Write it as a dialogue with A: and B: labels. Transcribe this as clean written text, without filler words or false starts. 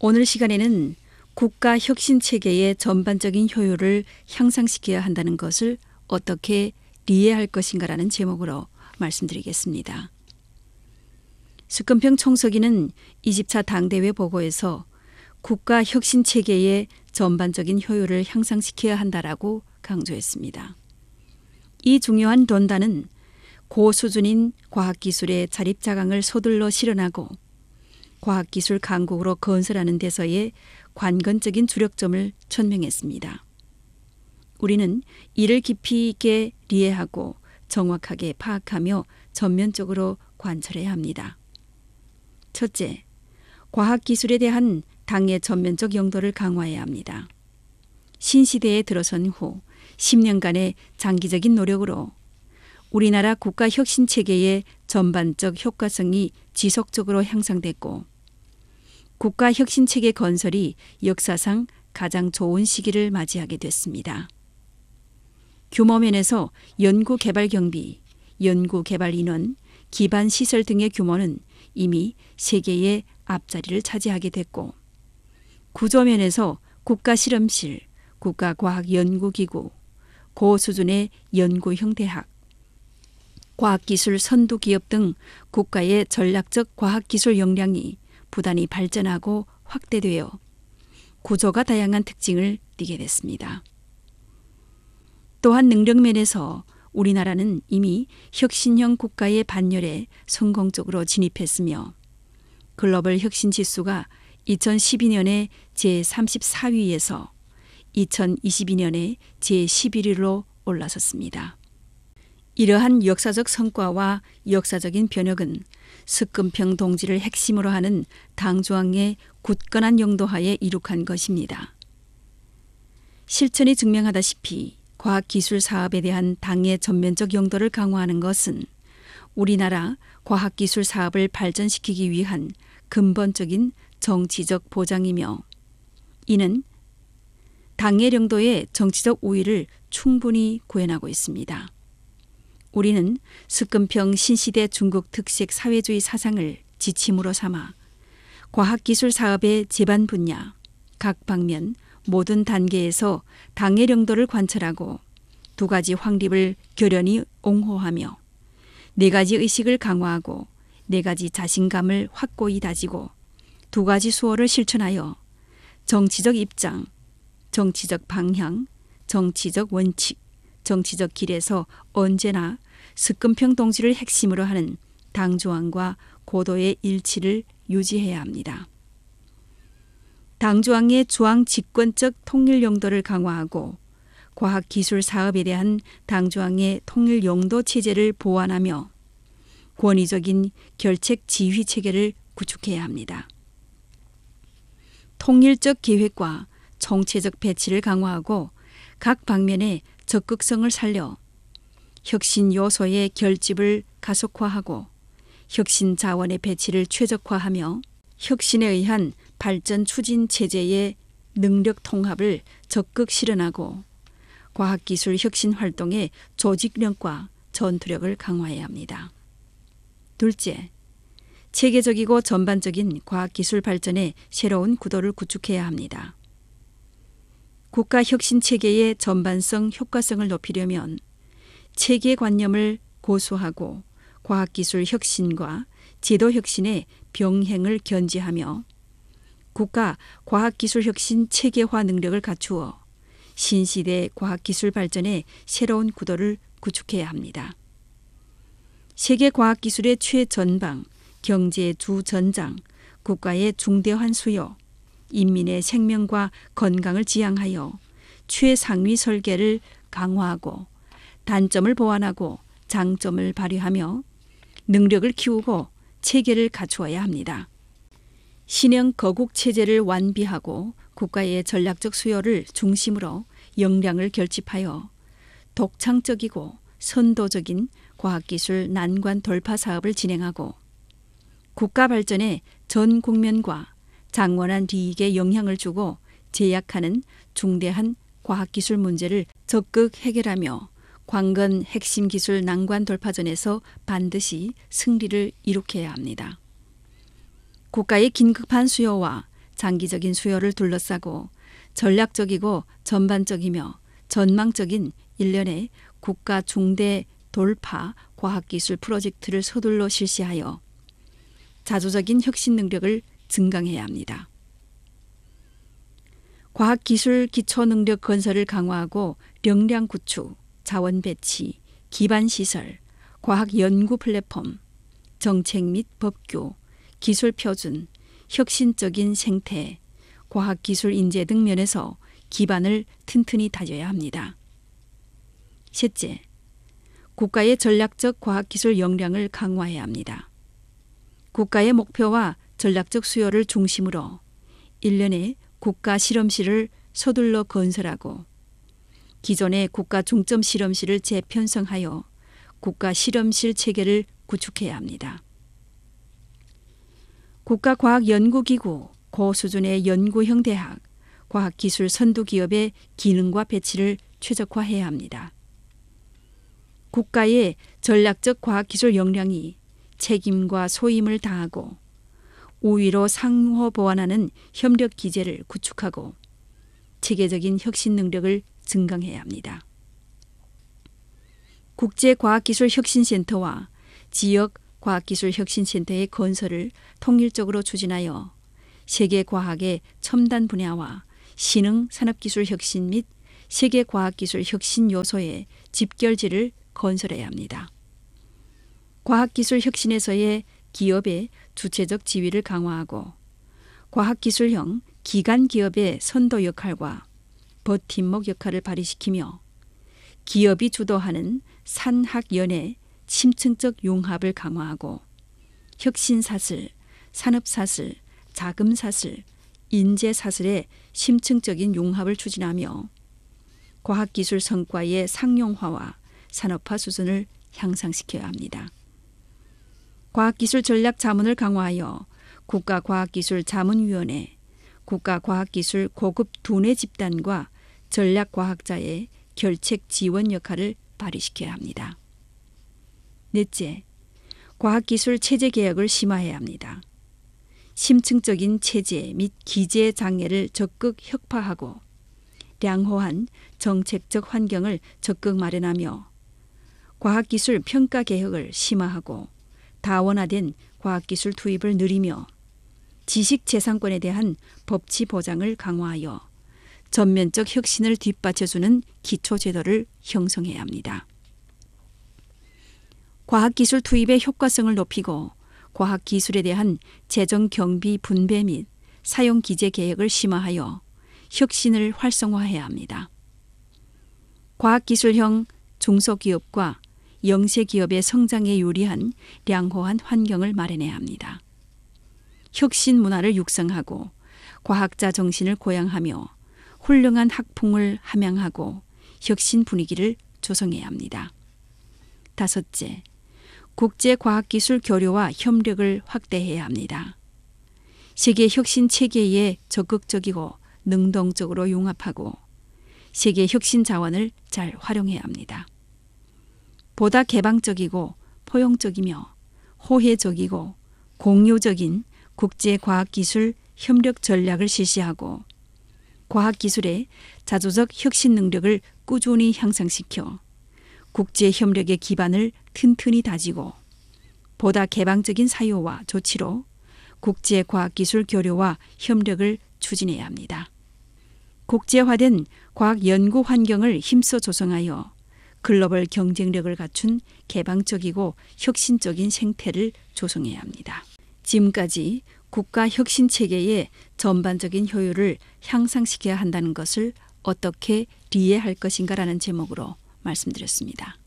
A: 오늘 시간에는 국가 혁신 체계의 전반적인 효율을 향상시켜야 한다는 것을 어떻게 이해할 것인가라는 제목으로 말씀드리겠습니다. 습근평 총서기는 20차 당대회 보고에서 국가 혁신 체계의 전반적인 효율을 향상시켜야 한다라고 강조했습니다. 이 중요한 논단은 고수준인 과학기술의 자립자강을 서둘러 실현하고 과학기술 강국으로 건설하는 데서의 관건적인 주력점을 천명했습니다. 우리는 이를 깊이 있게 이해하고 정확하게 파악하며 전면적으로 관철해야 합니다. 첫째, 과학기술에 대한 당의 전면적 영도를 강화해야 합니다. 신시대에 들어선 후 10년간의 장기적인 노력으로 우리나라 국가 혁신 체계의 전반적 효과성이 지속적으로 향상됐고 국가 혁신 체계 건설이 역사상 가장 좋은 시기를 맞이하게 됐습니다. 규모 면에서 연구개발 경비, 연구개발 인원, 기반 시설 등의 규모는 이미 세계의 앞자리를 차지하게 됐고 구조 면에서 국가실험실, 국가과학연구기구, 고수준의 연구형 대학, 과학기술 선두기업 등 국가의 전략적 과학기술 역량이 부단히 발전하고 확대되어 구조가 다양한 특징을 띠게 됐습니다. 또한 능력면에서 우리나라는 이미 혁신형 국가의 반열에 성공적으로 진입했으며 글로벌 혁신 지수가 2012년에 제34위에서 2022년에 제11위로 올라섰습니다. 이러한 역사적 성과와 역사적인 변혁은 습근평 동지를 핵심으로 하는 당조항의 굳건한 영도하에 이룩한 것입니다. 실천이 증명하다시피 과학기술 사업에 대한 당의 전면적 영도를 강화하는 것은 우리나라 과학기술 사업을 발전시키기 위한 근본적인 정치적 보장이며 이는 당의 영도의 정치적 우위를 충분히 구현하고 있습니다. 우리는 습근평 신시대 중국 특색 사회주의 사상을 지침으로 삼아 과학기술 사업의 제반 분야, 각 방면, 모든 단계에서 당의 영도를 관철하고 두 가지 확립을 결연히 옹호하며 네 가지 의식을 강화하고 네 가지 자신감을 확고히 다지고 두 가지 수호를 실천하여 정치적 입장, 정치적 방향, 정치적 원칙, 정치적 길에서 언제나 습근평 동지를 핵심으로 하는 당조항과 고도의 일치를 유지해야 합니다. 당조항의 조항 집권적 통일 용도를 강화하고 과학기술 사업에 대한 당조항의 통일 용도 체제를 보완하며 권위적인 결책 지휘 체계를 구축해야 합니다. 통일적 계획과 총체적 배치를 강화하고 각 방면에 적극성을 살려 혁신 요소의 결집을 가속화하고 혁신 자원의 배치를 최적화하며 혁신에 의한 발전 추진 체제의 능력 통합을 적극 실현하고 과학기술 혁신 활동의 조직력과 전투력을 강화해야 합니다. 둘째, 체계적이고 전반적인 과학기술 발전의 새로운 구도를 구축해야 합니다. 국가 혁신 체계의 전반성 효과성을 높이려면 체계관념을 고수하고 과학기술 혁신과 제도 혁신의 병행을 견지하며 국가 과학기술 혁신 체계화 능력을 갖추어 신시대 과학기술 발전의 새로운 구도를 구축해야 합니다. 세계 과학기술의 최전방, 경제의 주전장, 국가의 중대한 수요, 인민의 생명과 건강을 지향하여 최상위 설계를 강화하고 단점을 보완하고 장점을 발휘하며 능력을 키우고 체계를 갖추어야 합니다. 신형 거국 체제를 완비하고 국가의 전략적 수요를 중심으로 역량을 결집하여 독창적이고 선도적인 과학기술 난관 돌파 사업을 진행하고 국가 발전에 전 국면과 장원한 이익에 영향을 주고 제약하는 중대한 과학기술 문제를 적극 해결하며 관건 핵심 기술 난관 돌파전에서 반드시 승리를 이룩해야 합니다. 국가의 긴급한 수요와 장기적인 수요를 둘러싸고 전략적이고 전반적이며 전망적인 일련의 국가 중대 돌파 과학기술 프로젝트를 서둘러 실시하여 자주적인 혁신 능력을 증강해야 합니다. 과학기술 기초능력 건설을 강화하고 역량 구축, 자원 배치, 기반시설, 과학연구 플랫폼, 정책 및 법규, 기술 표준, 혁신적인 생태, 과학기술 인재 등 면에서 기반을 튼튼히 다져야 합니다. 셋째, 국가의 전략적 과학기술 역량을 강화해야 합니다. 국가의 목표와 전략적 수요를 중심으로 일련의 국가 실험실을 서둘러 건설하고 기존의 국가 중점 실험실을 재편성하여 국가 실험실 체계를 구축해야 합니다. 국가과학연구기구, 고수준의 연구형 대학, 과학기술 선두기업의 기능과 배치를 최적화해야 합니다. 국가의 전략적 과학기술 역량이 책임과 소임을 다하고 우위로 상호 보완하는 협력 기제를 구축하고 체계적인 혁신 능력을 증강해야 합니다. 국제과학기술혁신센터와 지역 과학기술혁신센터의 건설을 통일적으로 추진하여 세계과학의 첨단 분야와 신흥 산업기술혁신 및 세계과학기술혁신 요소의 집결지를 건설해야 합니다. 과학기술혁신에서의 기업의 주체적 지위를 강화하고 과학기술형 기관 기업의 선도 역할과 버팀목 역할을 발휘시키며 기업이 주도하는 산학연의 심층적 융합을 강화하고 혁신사슬, 산업사슬, 자금사슬, 인재사슬의 심층적인 융합을 추진하며 과학기술 성과의 상용화와 산업화 수준을 향상시켜야 합니다. 과학기술 전략 자문을 강화하여 국가과학기술자문위원회, 국가과학기술 고급 두뇌 집단과 전략과학자의 결책 지원 역할을 발휘시켜야 합니다. 넷째, 과학기술 체제 개혁을 심화해야 합니다. 심층적인 체제 및 기제 장애를 적극 혁파하고 양호한 정책적 환경을 적극 마련하며 과학기술 평가 개혁을 심화하고 다원화된 과학기술 투입을 늘리며 지식재산권에 대한 법치 보장을 강화하여 전면적 혁신을 뒷받쳐주는 기초제도를 형성해야 합니다. 과학기술 투입의 효과성을 높이고 과학기술에 대한 재정 경비 분배 및 사용 기제 개혁을 심화하여 혁신을 활성화해야 합니다. 과학기술형 중소기업과 영세기업의 성장에 유리한 양호한 환경을 마련해야 합니다. 혁신 문화를 육성하고 과학자 정신을 고양하며 훌륭한 학풍을 함양하고 혁신 분위기를 조성해야 합니다. 다섯째, 국제과학기술 교류와 협력을 확대해야 합니다. 세계 혁신 체계에 적극적이고 능동적으로 융합하고 세계 혁신 자원을 잘 활용해야 합니다. 보다 개방적이고 포용적이며 호혜적이고 공유적인 국제과학기술 협력 전략을 실시하고 과학기술의 자주적 혁신 능력을 꾸준히 향상시켜 국제협력의 기반을 튼튼히 다지고 보다 개방적인 사유와 조치로 국제과학기술 교류와 협력을 추진해야 합니다. 국제화된 과학연구 환경을 힘써 조성하여 글로벌 경쟁력을 갖춘 개방적이고 혁신적인 생태를 조성해야 합니다. 지금까지 국가 혁신 체계의 전반적인 효율을 향상시켜야 한다는 것을 어떻게 이해할 것인가라는 제목으로 말씀드렸습니다.